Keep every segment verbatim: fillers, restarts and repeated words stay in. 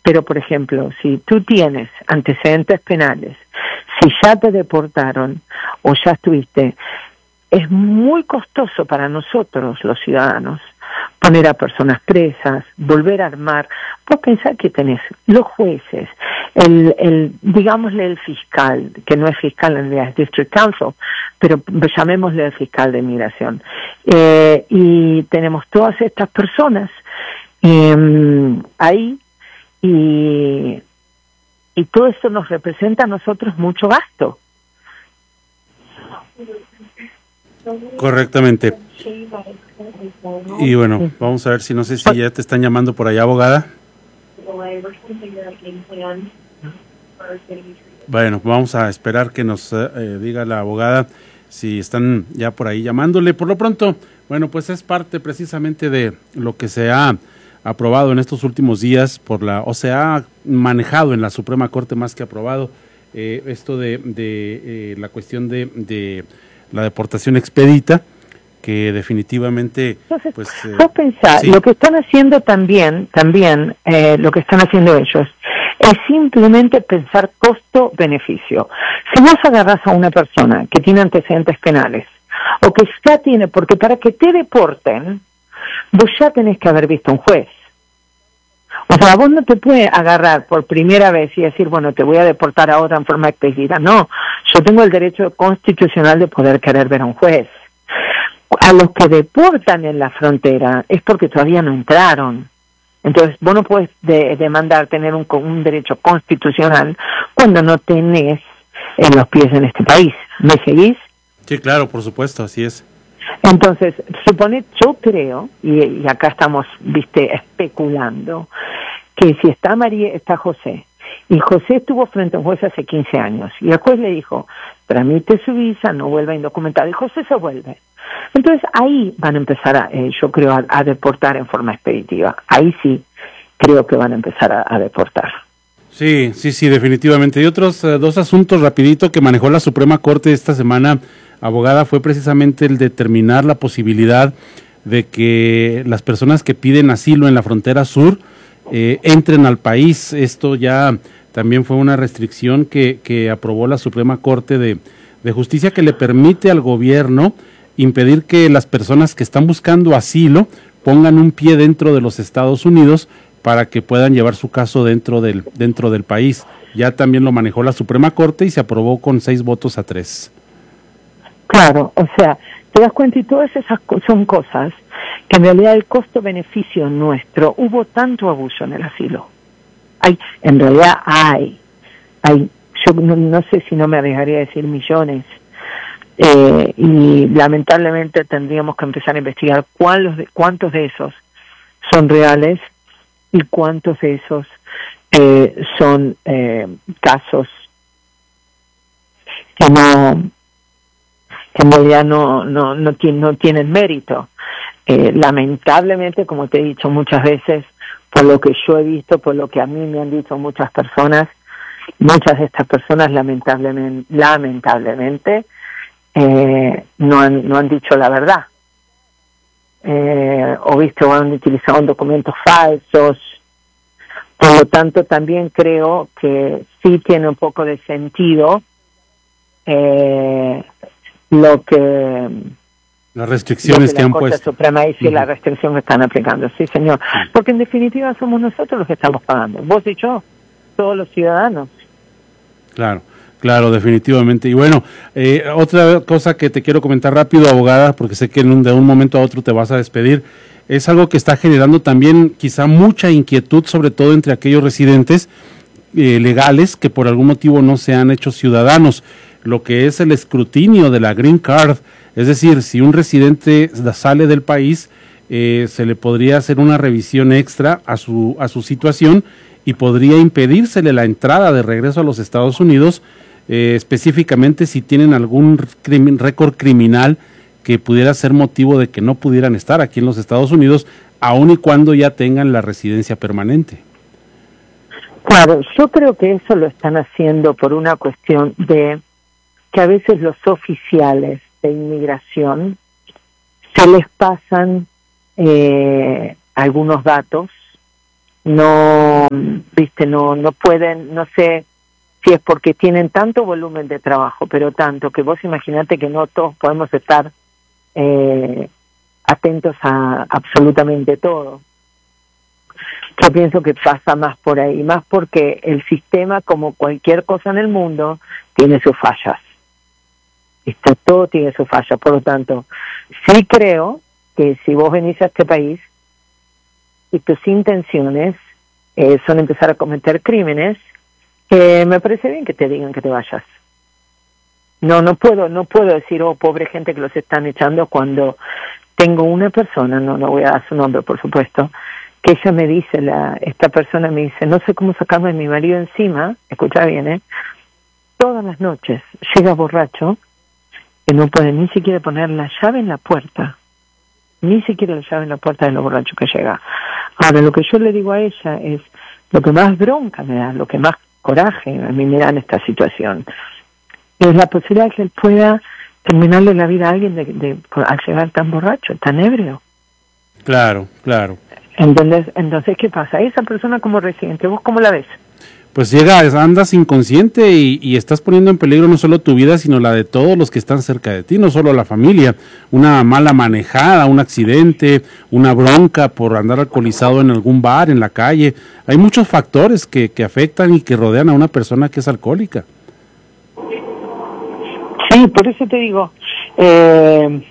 Pero, por ejemplo, si tú tienes antecedentes penales, si ya te deportaron o ya estuviste, es muy costoso para nosotros, los ciudadanos, poner a personas presas, volver a armar. Vos pensás que tenés los jueces, el, el digámosle el fiscal, que no es fiscal en realidad, es District Council, pero llamémosle el fiscal de inmigración. Eh, y tenemos todas estas personas eh, ahí, y, y todo esto nos representa a nosotros mucho gasto. Correctamente. Y bueno, vamos a ver si no sé si ya te están llamando por allá, abogada. Bueno, vamos a esperar que nos eh, diga la abogada si están ya por ahí llamándole. Por lo pronto, bueno, pues es parte precisamente de lo que se ha aprobado en estos últimos días por la, o se ha manejado en la Suprema Corte más que aprobado, eh, esto de, de eh, la cuestión de, de la deportación expedita, que definitivamente... Entonces, pues, eh, vos pensás, sí. Lo que están haciendo también, también eh, lo que están haciendo ellos, es simplemente pensar costo-beneficio. Si vos agarrás a una persona que tiene antecedentes penales, o que ya tiene, porque para que te deporten, vos ya tenés que haber visto un juez. O sea, vos no te puedes agarrar por primera vez y decir, bueno, te voy a deportar ahora en forma expedita. No, yo tengo el derecho constitucional de poder querer ver a un juez. A los que deportan en la frontera es porque todavía no entraron. Entonces, vos no puedes de, demandar tener un, un derecho constitucional cuando no tenés en los pies en este país. ¿Me seguís? Sí, claro, por supuesto, así es. Entonces, supone, yo creo, y, y acá estamos, viste, especulando, que si está María, está José, y José estuvo frente a un juez hace quince años, y el juez le dijo, tramite su visa, no vuelva indocumentado, y José se vuelve. Entonces, ahí van a empezar, a, eh, yo creo, a, a deportar en forma expeditiva. Ahí sí creo que van a empezar a, a deportar. Sí, sí, sí, definitivamente. Y otros eh, dos asuntos rapidito que manejó la Suprema Corte esta semana, abogada, fue precisamente el determinar la posibilidad de que las personas que piden asilo en la frontera sur eh, entren al país. Esto ya también fue una restricción que, que aprobó la Suprema Corte de, de Justicia, que le permite al gobierno impedir que las personas que están buscando asilo pongan un pie dentro de los Estados Unidos para que puedan llevar su caso dentro del, dentro del país. Ya también lo manejó la Suprema Corte y se aprobó con seis votos a tres. Claro, o sea, te das cuenta, y todas esas son cosas que en realidad el costo-beneficio nuestro, hubo tanto abuso en el asilo. Hay, en realidad hay, hay, yo no, no sé si no me arriesgaría a decir millones, eh, y lamentablemente tendríamos que empezar a investigar cuántos de, cuántos de esos son reales y cuántos de esos eh, son eh, casos que no... que en realidad no, no, no, tienen, no tienen mérito. Eh, lamentablemente, como te he dicho muchas veces, por lo que yo he visto, por lo que a mí me han dicho muchas personas, muchas de estas personas lamentablemente, lamentablemente eh, no, han, no han dicho la verdad. Eh, o viste, o han utilizado documentos falsos. Por lo tanto, también creo que sí tiene un poco de sentido eh, lo que las restricciones que, que han Corte puesto Suprema dice, uh-huh. La restricción que están aplicando, sí señor, sí. Porque en definitiva somos nosotros los que estamos pagando, vos y yo, todos los ciudadanos. Claro, claro, definitivamente. Y bueno, eh, otra cosa que te quiero comentar rápido, abogada, porque sé que en un, de un momento a otro te vas a despedir, es algo que está generando también quizá mucha inquietud, sobre todo entre aquellos residentes eh, legales que por algún motivo no se han hecho ciudadanos, lo que es el escrutinio de la Green Card. Es decir, si un residente sale del país, eh, se le podría hacer una revisión extra a su, a su situación y podría impedírsele la entrada de regreso a los Estados Unidos, eh, específicamente si tienen algún crimin, récord criminal que pudiera ser motivo de que no pudieran estar aquí en los Estados Unidos, aun y cuando ya tengan la residencia permanente. Claro, yo creo que eso lo están haciendo por una cuestión de que a veces los oficiales de inmigración se les pasan eh, algunos datos no, viste, no, no pueden, no sé si es porque tienen tanto volumen de trabajo, pero tanto que vos imaginate que no todos podemos estar eh, atentos a absolutamente todo. Yo pienso que pasa más por ahí, más porque el sistema, como cualquier cosa en el mundo, tiene sus fallas. Esto, todo tiene sus fallas, por lo tanto, sí creo que si vos venís a este país y tus intenciones eh, son empezar a cometer crímenes, eh, me parece bien que te digan que te vayas. No, no puedo, no puedo decir, oh, pobre gente que los están echando, cuando tengo una persona, no, no voy a dar su nombre, por supuesto, que ella me dice, la, esta persona me dice, no sé cómo sacarme a mi marido encima, escucha bien, ¿eh? Todas las noches llega borracho, que no puede ni siquiera poner la llave en la puerta, ni siquiera la llave en la puerta de lo borracho que llega. Ahora, lo que yo le digo a ella es, lo que más bronca me da, lo que más coraje a mí me da en esta situación, es la posibilidad de que él pueda terminarle la vida a alguien de, de, al llegar tan borracho, tan ebrio. Claro, claro. ¿Entendés? Entonces, ¿qué pasa? Esa persona como residente, ¿vos cómo la ves? Pues llega, andas inconsciente y, y estás poniendo en peligro no solo tu vida, sino la de todos los que están cerca de ti, no solo la familia. Una mala manejada, un accidente, una bronca por andar alcoholizado en algún bar, en la calle. Hay muchos factores que, que afectan y que rodean a una persona que es alcohólica. Sí, por eso te digo, eh,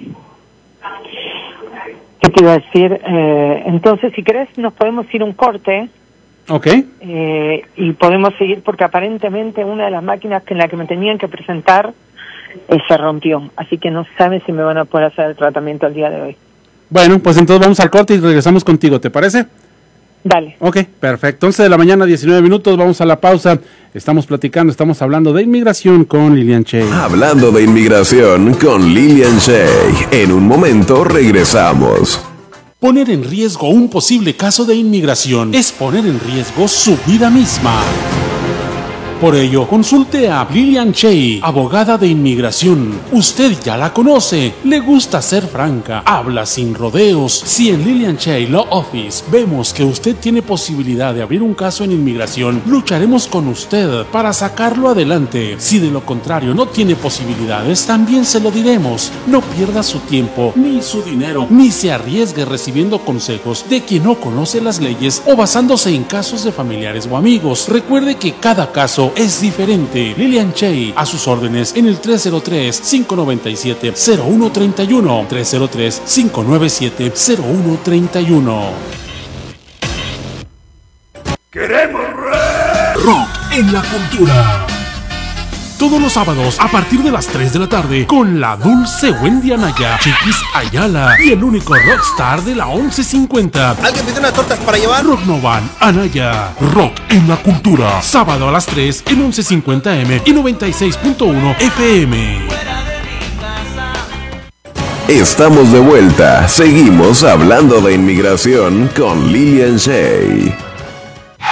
¿qué te iba a decir? Eh, entonces, si querés, nos podemos ir a un corte. Ok. Eh, y podemos seguir, porque aparentemente una de las máquinas en la que me tenían que presentar eh, se rompió. Así que no saben si me van a poder hacer el tratamiento el día de hoy. Bueno, pues entonces vamos al corte y regresamos contigo, ¿te parece? Dale. Ok, perfecto. once de la mañana, diecinueve minutos, vamos a la pausa. Estamos platicando, estamos hablando de inmigración con Lilian Shea. Hablando de inmigración con Lilian Shea. En un momento regresamos. Poner en riesgo un posible caso de inmigración es poner en riesgo su vida misma. Por ello, consulte a Lilian Shea, abogada de inmigración. Usted ya la conoce, le gusta ser franca, habla sin rodeos. Si en Lilian Shea Law Office vemos que usted tiene posibilidad de abrir un caso en inmigración, lucharemos con usted para sacarlo adelante. Si de lo contrario no tiene posibilidades, también se lo diremos. No pierda su tiempo, ni su dinero, ni se arriesgue recibiendo consejos de quien no conoce las leyes o basándose en casos de familiares o amigos. Recuerde que cada caso es diferente. Lilian Shea, a sus órdenes en el tres cero tres, cinco nueve siete, cero uno tres uno, tres cero tres, cinco nueve siete, cero uno tres uno. Queremos rock en la cultura. Todos los sábados a partir de las tres de la tarde con la dulce Wendy Anaya, Chiquis Ayala y el único rockstar de la once cincuenta. ¿Alguien pide unas tortas para llevar? Rock Novan Anaya. Rock en la cultura. Sábado a las tres en once cincuenta eme y noventa y seis punto uno efe eme. Estamos de vuelta. Seguimos hablando de inmigración con Lilian Shea.